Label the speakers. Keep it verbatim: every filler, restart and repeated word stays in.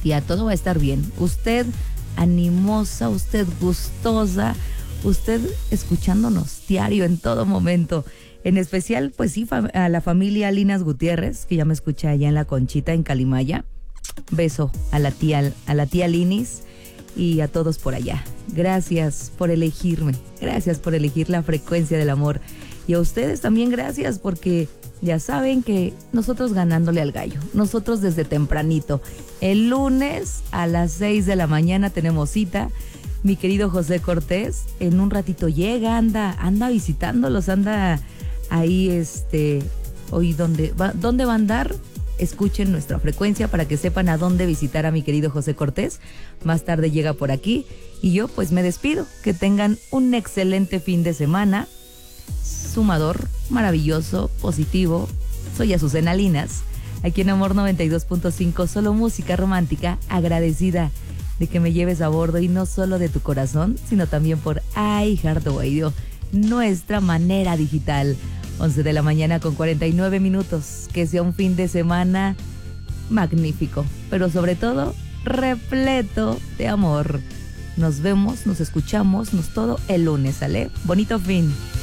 Speaker 1: Tía, todo va a estar bien. Usted animosa, usted gustosa, usted escuchándonos diario en todo momento. En especial, pues sí, a la familia Linas Gutiérrez, que ya me escucha allá en La Conchita, en Calimaya. Beso a la tía, a la tía Linis y a todos por allá. Gracias por elegirme, gracias por elegir la frecuencia del amor. Y a ustedes también gracias, porque ya saben que nosotros ganándole al gallo, nosotros desde tempranito. El lunes a las seis de la mañana tenemos cita. Mi querido José Cortés en un ratito llega, anda, anda visitándolos, anda ahí, este, hoy dónde va, dónde va a andar. Escuchen nuestra frecuencia para que sepan a dónde visitar a mi querido José Cortés. Más tarde llega por aquí y yo pues me despido. Que tengan un excelente fin de semana. Sumador, maravilloso, positivo. Soy Azucena Linas, aquí en Amor noventa y dos punto cinco, solo música romántica. Agradecida de que me lleves a bordo, y no solo de tu corazón, sino también por iHeartRadio, nuestra manera digital. once de la mañana con cuarenta y nueve minutos. Que sea un fin de semana magnífico, pero sobre todo repleto de amor. Nos vemos, nos escuchamos, nos todo el lunes, ¿sale? Bonito fin.